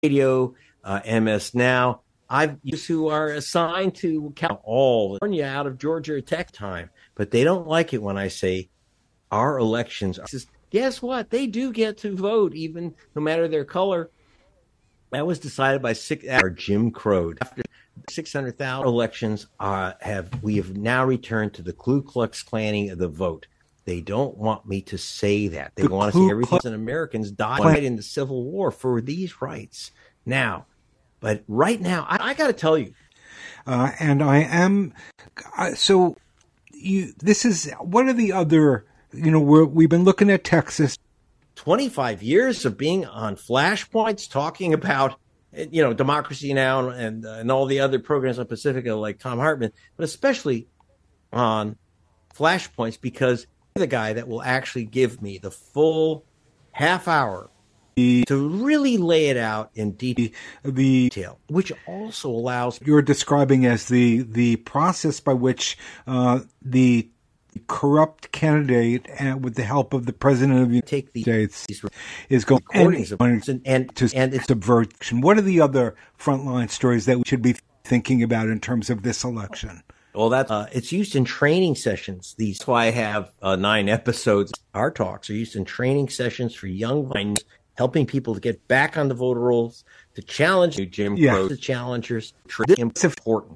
Radio, MS Now. I've used who are assigned to California out of Georgia Tech time, but they don't like it when I say our elections. Guess what? They do get to vote, even no matter their color. That was decided by Jim Crow. After 600,000 elections, we have now returned to the Ku Klux Klaning of the vote. They don't want me to say that. They want to see every 1,000 Americans died in the Civil War for these rights. Now, but right now, I got to tell you. And I am, so this is, what are the other, we've been looking at Texas. 25 years of being on Flashpoints, talking about, Democracy Now! and all the other programs on Pacifica like Thom Hartmann, but especially on Flashpoints, because the guy that will actually give me the full half hour to really lay it out in detail, which also allows you're describing as the process by which the corrupt candidate, and with the help of the president of the United States, is going to subvert. What are the other frontline stories that we should be thinking about in terms of this election? Well, it's used in training sessions. That's why I have 9 episodes. Our talks are used in training sessions for young minds, helping people to get back on the voter rolls, to challenge Jim Crow, the challengers. It's important.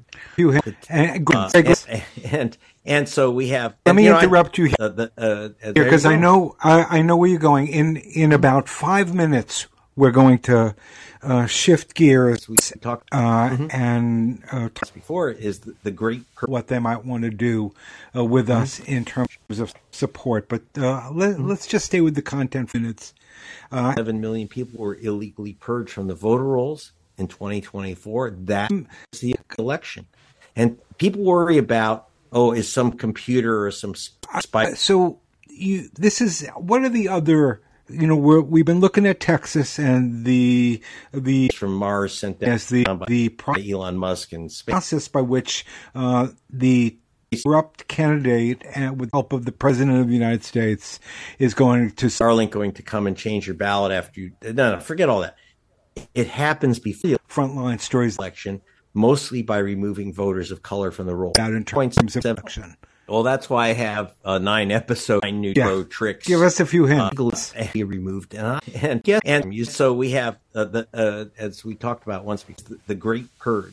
And so we have. Let me interrupt you here, because I know where you're going. In about 5 minutes, we're going to shift gears. We talked and talk before is the great what they might want to do with us in terms of support. But let's just stay with the content for minutes. 7 million people were illegally purged from the voter rolls in 2024. That is the election, and people worry about is some computer or some spy. So this is, what are the other? We've been looking at Texas and the from Mars sent down as the Elon Musk and space process by which the corrupt candidate, and with the help of the president of the United States, is going to Starlink going to come and change your ballot after you. No, forget all that. It happens before the frontline stories election, mostly by removing voters of color from the roll. Out in terms of election. Well, that's why I have 9 episodes, 9 new tricks. Give us a few hints. Removed, so we have as we talked about once, the Great Purge.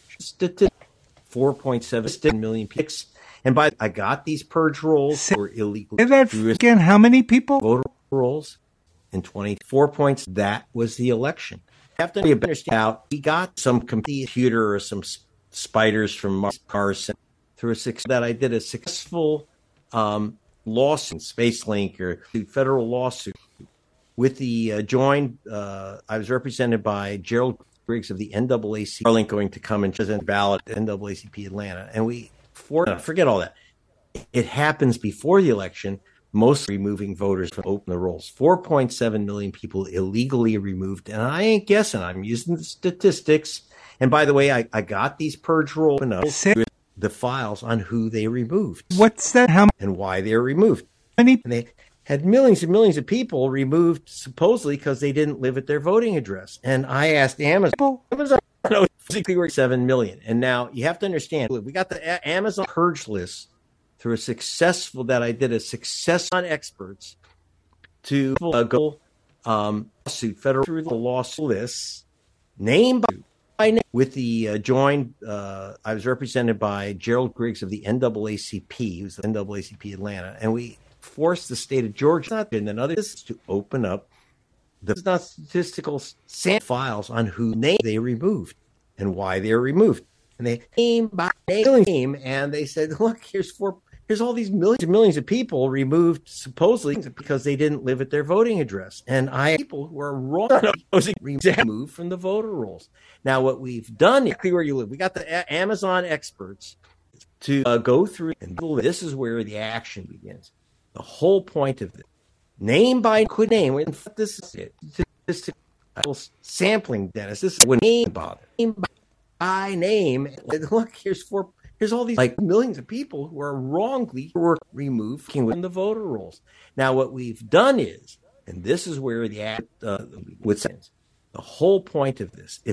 4.7 million people. And I got these purge rolls that were illegal. Say that again. How many people? Voter rolls in 24 points. That was the election. Have to understand how we got some computer or some spiders from Mars through that I did a successful lawsuit, SpaceLink or federal lawsuit with the joined. I was represented by Gerald Griggs of the NAACP. Starlink going to come and present ballot at NAACP Atlanta, and forget all that. It happens before the election, mostly removing voters from open the rolls. 4.7 million people illegally removed, and I ain't guessing. I'm using the statistics. And by the way, I got these purge rolls with the files on who they removed. What's that? How and why they were removed? Many? And they had millions and millions of people removed supposedly because they didn't live at their voting address. And I asked Amazon, basically we're 7 million. And now you have to understand, we got the Amazon purge list through I did a success on experts to go lawsuit, federal lawsuit lists, name by name, with the joined. I was represented by Gerald Griggs of the NAACP, who's the NAACP Atlanta, and we forced the state of Georgia and then others to open up the statistical files on who they removed and why they were removed. And they name by name, and they said, look, here's all these millions and millions of people removed supposedly because they didn't live at their voting address. And people who are wrong removed from the voter rolls. Now, what we've done, exactly where you live, we got the Amazon experts to go through, and this is where the action begins. The whole point of it, name by name. This is it. This is sampling, Dennis. This is when name by name. Look, here's all these millions of people who are wrongly removed from the voter rolls. Now, what we've done is, and this is where the act with sense, The whole point of this,